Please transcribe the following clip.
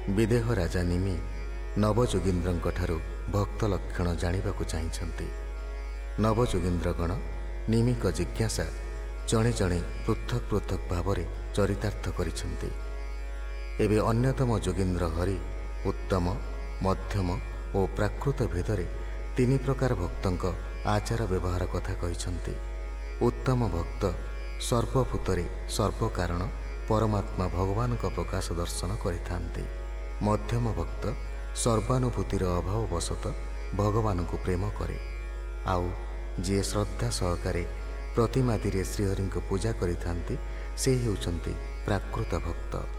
ବିଦେହ ରାଜା ନିମି ନବଯୋଗୀନ୍ଦ୍ରଙ୍କଠାରୁ ଭକ୍ତ ଲକ୍ଷଣ ଜାଣିବାକୁ ଚାହିଁଛନ୍ତି। ନବଯୋଗୀନ୍ଦ୍ରଗଣ ନିମିଙ୍କ ଜିଜ୍ଞାସା ଜଣେ ଜଣେ ପୃଥକ୍ ପୃଥକ୍ ଭାବରେ ଚରିତାର୍ଥ କରିଛନ୍ତି। ଏବେ ଅନ୍ୟତମ ଯୋଗୀନ୍ଦ୍ର ହରି ଉତ୍ତମ, ମଧ୍ୟମ ଓ ପ୍ରାକୃତ ଭେଦରେ ତିନି ପ୍ରକାର ଭକ୍ତଙ୍କ ଆଚାର ବ୍ୟବହାର କଥା କହିଛନ୍ତି। ଉତ୍ତମ ଭକ୍ତ ସର୍ବଭୂତରେ ସର୍ବକାରଣ ପରମାତ୍ମା ଭଗବାନଙ୍କ ପ୍ରକାଶ ଦର୍ଶନ କରିଥାନ୍ତି। ମଧ୍ୟମ ଭକ୍ତ ସର୍ବାନୁଭୂତିର ଅଭାବବଶତଃ ଭଗବାନଙ୍କୁ ପ୍ରେମ କରେ। ଆଉ ଯିଏ ଶ୍ରଦ୍ଧା ସହକାରେ ପ୍ରତିମାଦିରେ ଶ୍ରୀହରିଙ୍କୁ ପୂଜା କରିଥାନ୍ତି ସେ ହେଉଛନ୍ତି ପ୍ରାକୃତ ଭକ୍ତ।